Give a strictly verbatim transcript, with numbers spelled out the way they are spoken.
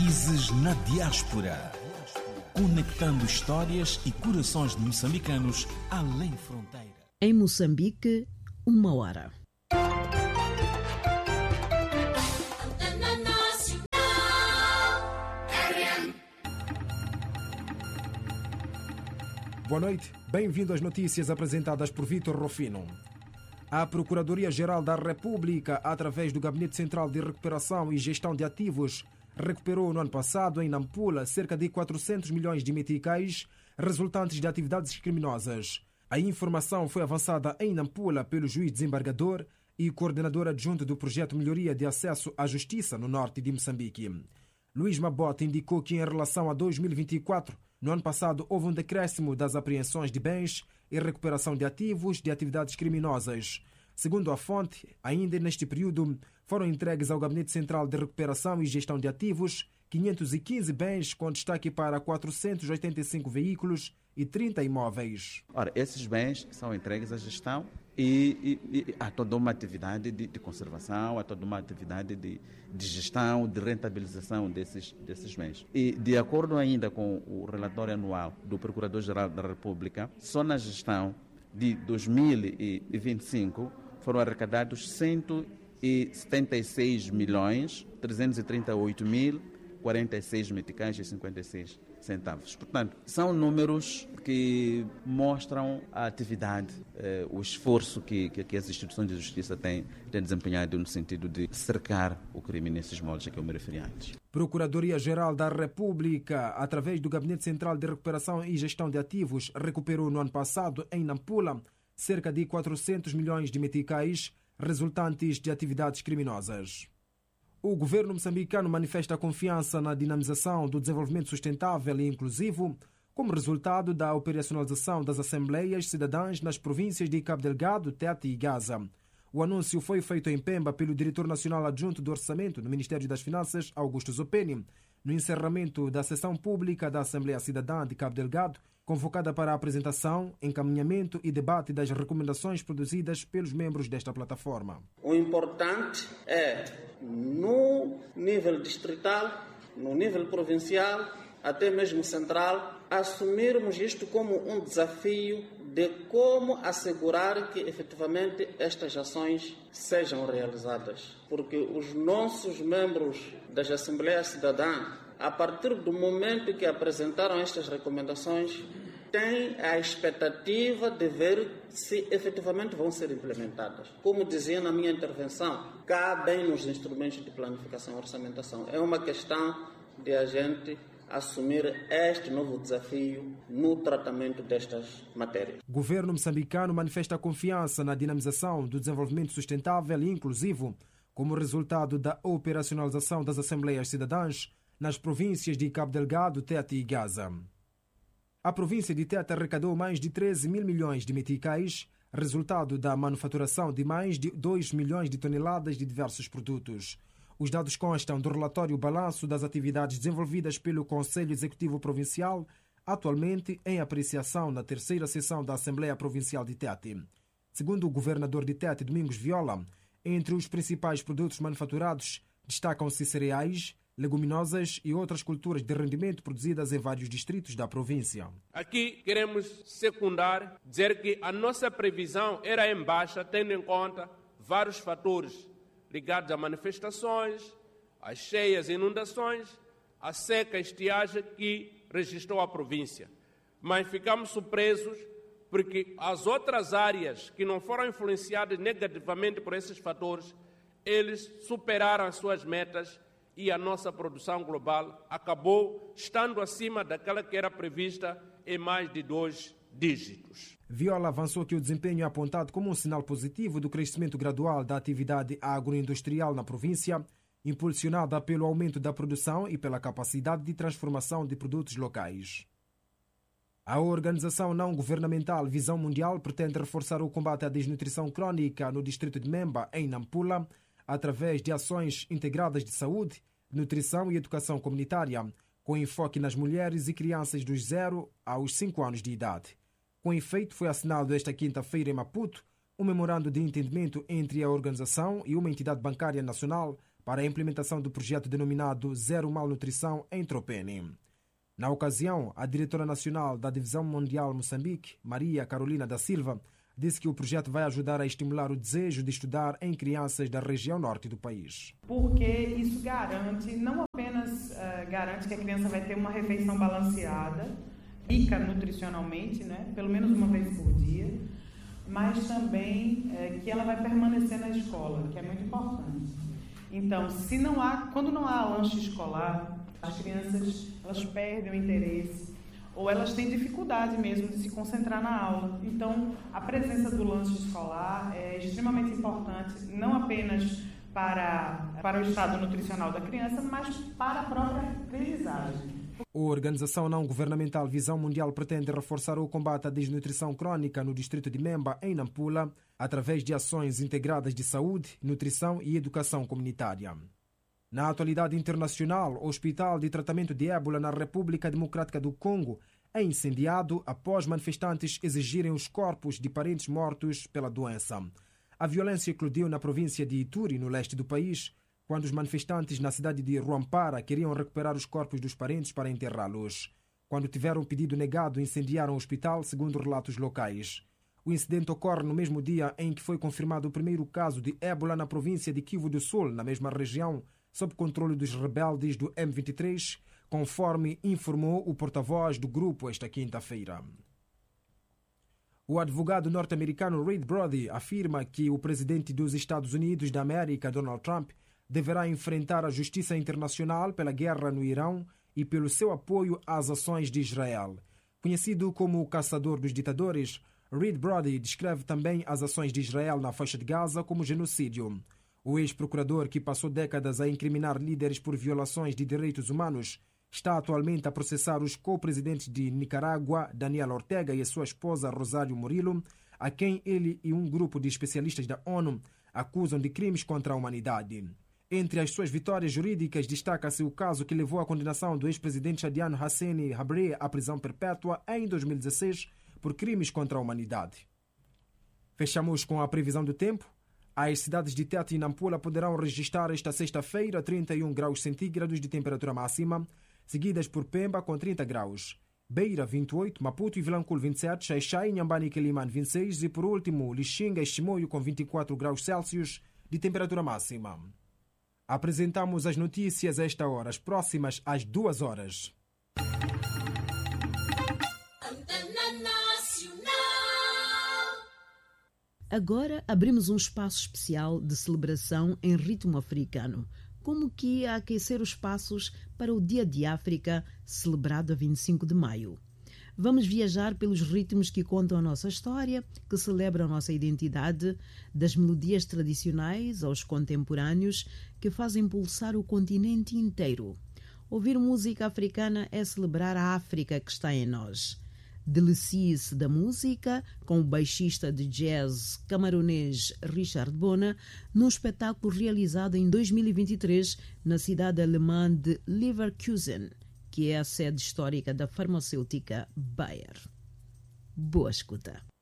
Raízes na diáspora. Conectando histórias e corações de moçambicanos além fronteira. Em Moçambique, uma hora. Boa noite, bem-vindo às notícias apresentadas por Vítor Rufino. A Procuradoria-Geral da República, através do Gabinete Central de Recuperação e Gestão de Ativos, recuperou no ano passado, em Nampula, cerca de quatrocentos milhões de meticais resultantes de atividades criminosas. A informação foi avançada em Nampula pelo juiz desembargador e coordenador adjunto do projeto Melhoria de Acesso à Justiça no norte de Moçambique. Luís Mabota indicou que, em relação a dois mil e vinte e quatro, no ano passado houve um decréscimo das apreensões de bens e recuperação de ativos de atividades criminosas. Segundo a fonte, ainda neste período foram entregues ao Gabinete Central de Recuperação e Gestão de Ativos quinhentos e quinze bens, com destaque para quatrocentos e oitenta e cinco veículos e trinta imóveis. Ora, esses bens são entregues à gestão e, e, e há toda uma atividade de, de conservação, há toda uma atividade de, de gestão, de rentabilização desses, desses bens. E, de acordo ainda com o relatório anual do Procurador-Geral da República, só na gestão de dois mil e vinte e cinco foram arrecadados cento e setenta e seis milhões trezentos e trinta e oito mil quarenta e seis meticais e cinquenta e seis centavos. Portanto, são números que mostram a atividade, eh, o esforço que, que, que as instituições de justiça têm, têm desempenhado no sentido de cercar o crime nesses moldes a que eu me referi antes. Procuradoria-Geral da República, através do Gabinete Central de Recuperação e Gestão de Ativos, recuperou no ano passado, em Nampula, cerca de quatrocentos milhões de meticais resultantes de atividades criminosas. O governo moçambicano manifesta confiança na dinamização do desenvolvimento sustentável e inclusivo como resultado da operacionalização das Assembleias Cidadãs nas províncias de Cabo Delgado, Tete e Gaza. O anúncio foi feito em Pemba pelo Diretor Nacional Adjunto do Orçamento no Ministério das Finanças, Augusto Zopeni, no encerramento da sessão pública da Assembleia Cidadã de Cabo Delgado, convocada para a apresentação, encaminhamento e debate das recomendações produzidas pelos membros desta plataforma. O importante é, no nível distrital, no nível provincial, até mesmo central, assumirmos isto como um desafio de como assegurar que efetivamente estas ações sejam realizadas. Porque os nossos membros das Assembleias Cidadãs, a partir do momento que apresentaram estas recomendações, têm a expectativa de ver se efetivamente vão ser implementadas. Como dizia na minha intervenção, cabem nos instrumentos de planificação e orçamentação. É uma questão de a gente assumir este novo desafio no tratamento destas matérias. O governo moçambicano manifesta confiança na dinamização do desenvolvimento sustentável e inclusivo como resultado da operacionalização das Assembleias Cidadãs nas províncias de Cabo Delgado, Tete e Gaza. A província de Tete arrecadou mais de treze mil milhões de meticais, resultado da manufaturação de mais de dois milhões de toneladas de diversos produtos. Os dados constam do relatório Balanço das atividades desenvolvidas pelo Conselho Executivo Provincial, atualmente em apreciação na terceira sessão da Assembleia Provincial de Tete. Segundo o governador de Tete, Domingos Viola, entre os principais produtos manufaturados destacam-se cereais, leguminosas e outras culturas de rendimento produzidas em vários distritos da província. Aqui queremos secundar, dizer que a nossa previsão era em baixa, tendo em conta vários fatores ligados a manifestações, às cheias e inundações, à seca e estiagem que registrou a província. Mas ficamos surpresos porque as outras áreas que não foram influenciadas negativamente por esses fatores, eles superaram as suas metas e a nossa produção global acabou estando acima daquela que era prevista em mais de dois dígitos. Viola avançou que o desempenho é apontado como um sinal positivo do crescimento gradual da atividade agroindustrial na província, impulsionada pelo aumento da produção e pela capacidade de transformação de produtos locais. A organização não-governamental Visão Mundial pretende reforçar o combate à desnutrição crônica no distrito de Memba, em Nampula, através de ações integradas de saúde, nutrição e educação comunitária, com enfoque nas mulheres e crianças dos zero aos cinco anos de idade. Com efeito, foi assinado esta quinta-feira em Maputo um memorando de entendimento entre a organização e uma entidade bancária nacional para a implementação do projeto denominado Zero Malnutrição em Tropene. Na ocasião, a diretora nacional da Divisão Mundial Moçambique, Maria Carolina da Silva, disse que o projeto vai ajudar a estimular o desejo de estudar em crianças da região norte do país. Porque isso garante, não apenas uh, garante que a criança vai ter uma refeição balanceada, rica nutricionalmente, né, pelo menos uma vez por dia, mas também uh, que ela vai permanecer na escola, que é muito importante. Então, se não há, quando não há lanche escolar, as crianças elas perdem o interesse, ou elas têm dificuldade mesmo de se concentrar na aula. Então, a presença do lanche escolar é extremamente importante, não apenas para, para o estado nutricional da criança, mas para a própria aprendizagem. A organização não-governamental Visão Mundial pretende reforçar o combate à desnutrição crônica no distrito de Memba, em Nampula, através de ações integradas de saúde, nutrição e educação comunitária. Na atualidade internacional, o Hospital de Tratamento de Ébola na República Democrática do Congo é incendiado após manifestantes exigirem os corpos de parentes mortos pela doença. A violência eclodiu na província de Ituri, no leste do país, quando os manifestantes na cidade de Rwampara queriam recuperar os corpos dos parentes para enterrá-los. Quando tiveram o pedido negado, incendiaram o hospital, segundo relatos locais. O incidente ocorre no mesmo dia em que foi confirmado o primeiro caso de ébola na província de Kivu do Sul, na mesma região, sob controle dos rebeldes do M vinte e três, conforme informou o porta-voz do grupo esta quinta-feira. O advogado norte-americano Reed Brody afirma que o presidente dos Estados Unidos da América, Donald Trump, deverá enfrentar a justiça internacional pela guerra no Irão e pelo seu apoio às ações de Israel. Conhecido como o caçador dos ditadores, Reed Brody descreve também as ações de Israel na faixa de Gaza como genocídio. O ex-procurador, que passou décadas a incriminar líderes por violações de direitos humanos, está atualmente a processar os co-presidentes de Nicarágua, Daniel Ortega, e a sua esposa Rosário Murillo, a quem ele e um grupo de especialistas da ONU acusam de crimes contra a humanidade. Entre as suas vitórias jurídicas destaca-se o caso que levou à condenação do ex-presidente Chadiano Hassani Habré à prisão perpétua em dois mil e dezesseis por crimes contra a humanidade. Fechamos com a previsão do tempo. As cidades de Tete e Nampula poderão registrar esta sexta-feira trinta e um graus centígrados de temperatura máxima, seguidas por Pemba com trinta graus, Beira vinte e oito, Maputo e Vilanculo vinte e sete, Xai-Xai, Inhambane e Quelimane vinte e seis e por último Lixinga e Chimoio com vinte e quatro graus Celsius de temperatura máxima. Apresentamos as notícias a esta hora, as próximas às duas horas. Agora abrimos um espaço especial de celebração em ritmo africano, como que a aquecer os passos para o Dia de África, celebrado a vinte e cinco de maio. Vamos viajar pelos ritmos que contam a nossa história, que celebram a nossa identidade, das melodias tradicionais aos contemporâneos, que fazem pulsar o continente inteiro. Ouvir música africana é celebrar a África que está em nós. Delicie-se da música com o baixista de jazz camaronês Richard Bona num espetáculo realizado em dois mil e vinte e três na cidade alemã de Leverkusen, que é a sede histórica da farmacêutica Bayer. Boa escuta!